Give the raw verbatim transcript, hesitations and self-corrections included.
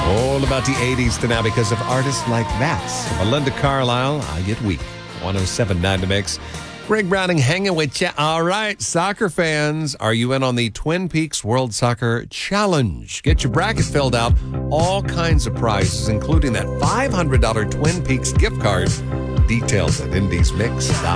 All about the eighties to now because of artists like that. Melinda Carlisle, I Get Weak. one oh seven point nine The Mix. Greg Browning hanging with you. All right, soccer fans, are you in on the Twin Peaks World Soccer Challenge? Get your bracket filled out. All kinds of prizes, including that five hundred dollars Twin Peaks gift card. Details at indies mix dot com.